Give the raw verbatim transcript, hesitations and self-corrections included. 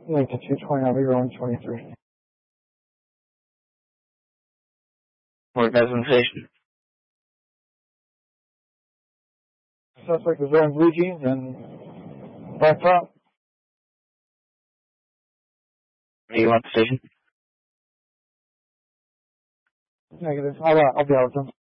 Link to two twenty, I'll be rolling twenty-three. Orgasm station. Suspect is wearing blue jeans and black top. Do you want the station? Negative. I'll, uh, I'll be out with them.